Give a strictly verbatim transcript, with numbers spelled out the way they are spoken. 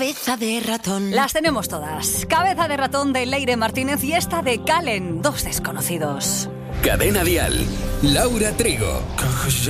Cabeza de ratón. Las tenemos todas. Cabeza de ratón de Leire Martínez y esta de Calen, dos desconocidos. Cadena Dial, Laura Trigo.